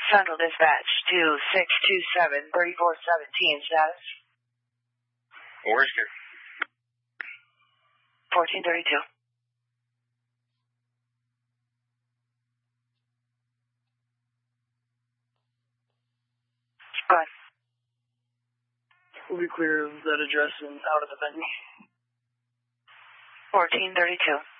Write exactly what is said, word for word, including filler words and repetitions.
Central Dispatch two six two seven, thirty-four seventeen, status? Where's your? fourteen thirty-two. Go ahead. We'll be clear of that address and out of the venue. fourteen thirty-two.